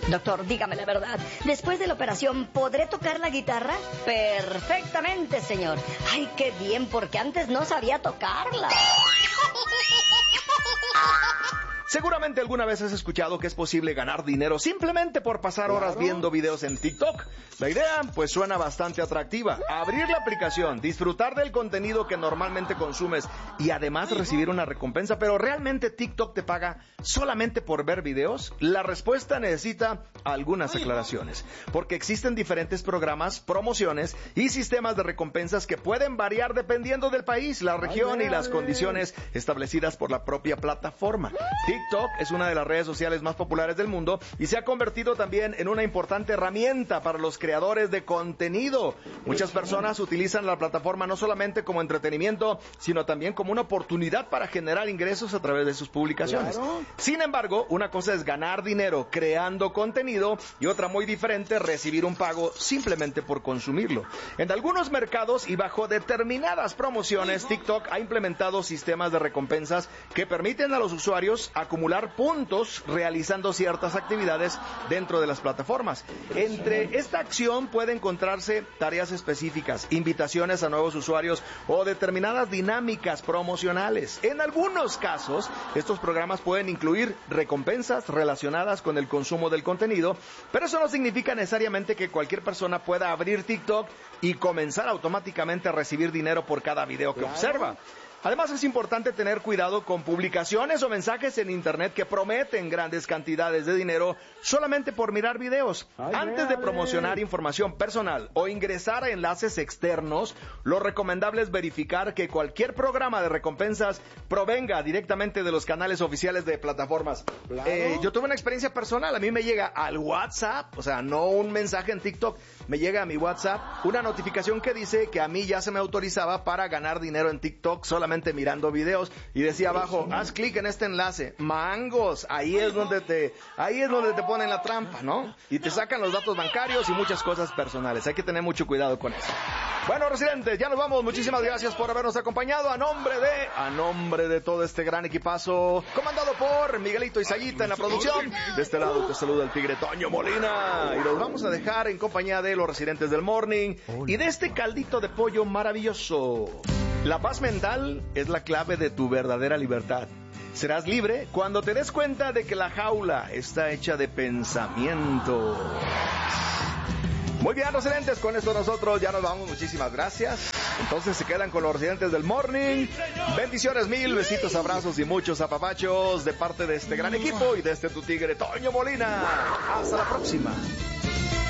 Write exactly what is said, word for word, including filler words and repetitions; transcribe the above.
Doctor, dígame la verdad. Después de la operación, ¿podré tocar la guitarra? Perfectamente, señor. Ay, qué bien, porque antes no sabía tocarla. Seguramente alguna vez has escuchado que es posible ganar dinero simplemente por pasar Claro. horas viendo videos en TikTok. La idea, pues, suena bastante atractiva. Abrir la aplicación, disfrutar del contenido que normalmente consumes y además recibir una recompensa. Pero ¿realmente TikTok te paga solamente por ver videos? La respuesta necesita algunas aclaraciones, porque existen diferentes programas, promociones y sistemas de recompensas que pueden variar dependiendo del país, la región y las condiciones establecidas por la propia plataforma. TikTok es una de las redes sociales más populares del mundo y se ha convertido también en una importante herramienta para los creadores de contenido. Muchas personas utilizan la plataforma no solamente como entretenimiento, sino también como una oportunidad para generar ingresos a través de sus publicaciones. Claro. Sin embargo, una cosa es ganar dinero creando contenido y otra muy diferente, recibir un pago simplemente por consumirlo. En algunos mercados y bajo determinadas promociones, TikTok ha implementado sistemas de recompensas que permiten a los usuarios acumular puntos realizando ciertas actividades dentro de las plataformas. Entre esta acción puede encontrarse tareas específicas, invitaciones a nuevos usuarios o determinadas dinámicas promocionales. En algunos casos, estos programas pueden incluir recompensas relacionadas con el consumo del contenido, pero eso no significa necesariamente que cualquier persona pueda abrir TikTok y comenzar automáticamente a recibir dinero por cada video que Claro. observa. Además, es importante tener cuidado con publicaciones o mensajes en internet que prometen grandes cantidades de dinero solamente por mirar videos. Ay, Antes de véale. promocionar información personal o ingresar a enlaces externos, lo recomendable es verificar que cualquier programa de recompensas provenga directamente de los canales oficiales de plataformas. Claro. Eh, yo tuve una experiencia personal. A mí me llega al WhatsApp, o sea, no un mensaje en TikTok, me llega a mi WhatsApp una notificación que dice que a mí ya se me autorizaba para ganar dinero en TikTok solamente mirando videos, y decía abajo, haz clic en este enlace. Mangos, ahí es donde te ahí es donde te ponen la trampa, ¿no? Y te sacan los datos bancarios y muchas cosas personales. Hay que tener mucho cuidado con eso. Bueno, residentes, ya nos vamos. Muchísimas gracias por habernos acompañado a nombre de a nombre de todo este gran equipazo comandado por Miguelito y Sayita en la producción. De este lado te saluda el tigre Toño Molina y los vamos a dejar en compañía de los residentes del Morning y de este caldito de pollo maravilloso. La paz mental es la clave de tu verdadera libertad. Serás libre cuando te des cuenta de que la jaula está hecha de pensamiento. Muy bien, residentes, con esto nosotros ya nos vamos. Muchísimas gracias. Entonces se quedan con los residentes del Morning. Bendiciones mil, besitos, abrazos y muchos apapachos de parte de este gran equipo y de este tu tigre Toño Molina. Hasta la próxima.